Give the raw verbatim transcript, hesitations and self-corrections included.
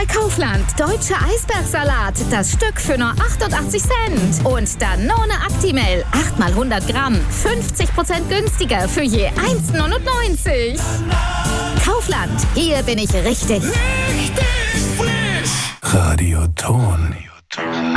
Bei Kaufland, deutscher Eisbergsalat, das Stück für nur achtundachtzig Cent. Und Danone Actimel, acht mal hundert Gramm, fünfzig Prozent günstiger für je eins neunundneunzig. Kaufland, hier bin ich richtig. Richtig frisch. Radio Ton.